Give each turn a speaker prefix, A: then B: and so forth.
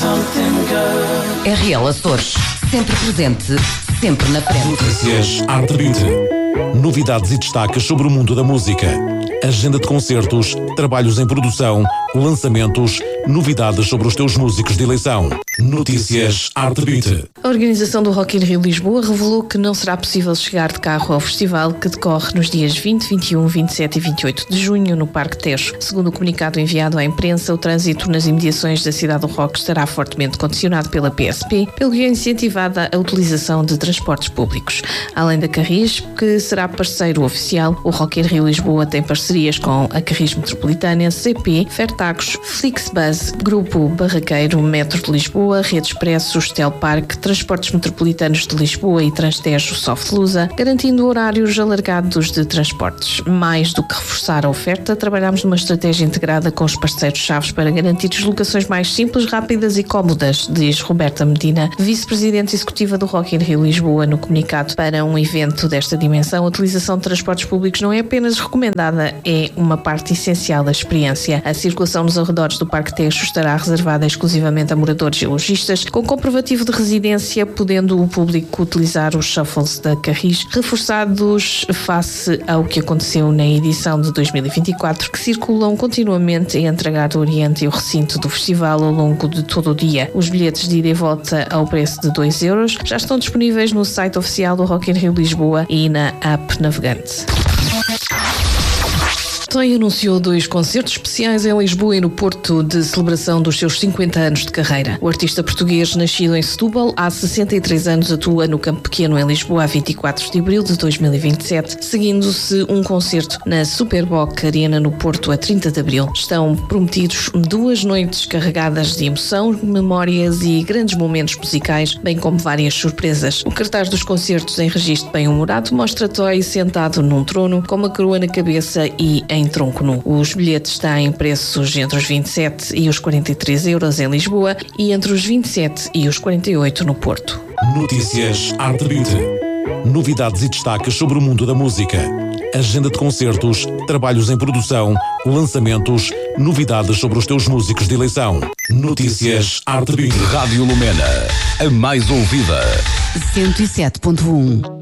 A: RL Açores, sempre presente, sempre na frente.
B: Notícias Arte 20. Novidades e destaques sobre o mundo da música. Agenda de concertos, trabalhos em produção, lançamentos, novidades sobre os teus músicos de eleição. Notícias Arte 20.
C: A organização do Rock in Rio Lisboa revelou que não será possível chegar de carro ao festival que decorre nos dias 20, 21, 27 e 28 de junho no Parque Tejo. Segundo o comunicado enviado à imprensa, o trânsito nas imediações da Cidade do Rock estará fortemente condicionado pela PSP, pelo que é incentivada a utilização de transportes públicos. Além da Carris, que será parceiro oficial, o Rock in Rio Lisboa tem parcerias com a Carris Metropolitana, CP, Fertagos, Flixbus, Grupo Barraqueiro, Metro de Lisboa, Rede Expresso, Telpark, Transportes Metropolitanos de Lisboa e Transtejo Softlusa, garantindo horários alargados de transportes. Mais do que reforçar a oferta, trabalhamos numa estratégia integrada com os parceiros-chaves para garantir deslocações mais simples, rápidas e cómodas, diz Roberta Medina, vice-presidente executiva do Rock in Rio Lisboa, no comunicado. Para um evento desta dimensão, a utilização de transportes públicos não é apenas recomendada, é uma parte essencial da experiência. A circulação nos arredores do Parque Tejo estará reservada exclusivamente a moradores e lojistas, com comprovativo de residência, podendo o público utilizar os shuffles da Carris, reforçados face ao que aconteceu na edição de 2024, que circulam continuamente entre a Gare do Oriente e o recinto do festival ao longo de todo o dia. Os bilhetes de ida e volta ao preço de 2 euros já estão disponíveis no site oficial do Rock in Rio Lisboa e na app navegante. Toy anunciou 2 concertos especiais em Lisboa e no Porto de celebração dos seus 50 anos de carreira. O artista português, nascido em Setúbal, há 63 anos atua no Campo Pequeno em Lisboa a 24 de abril de 2027, seguindo-se um concerto na Superboc Arena no Porto a 30 de abril. Estão prometidos 2 noites carregadas de emoção, memórias e grandes momentos musicais, bem como várias surpresas. O cartaz dos concertos em registro bem-humorado mostra Toy sentado num trono, com uma coroa na cabeça e em tronco nu. Os bilhetes têm preços entre os 27 e os 43 euros em Lisboa e entre os 27 e os 48 no Porto.
B: Notícias Arte 20. Novidades e destaques sobre o mundo da música. Agenda de concertos, trabalhos em produção, lançamentos, novidades sobre os teus músicos de eleição. Notícias Arte 20.
D: Rádio Lumena, a mais ouvida.
A: 107.1.